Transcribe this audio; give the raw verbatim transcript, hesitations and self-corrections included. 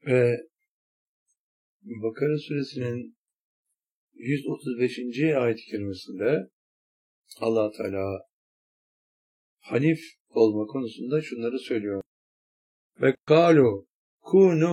Ve Bakara suresinin yüz otuz beşinci ayet-i kerimesinde Allah Teala Hanif olma konusunda şunları söylüyor. Ve kalu kunu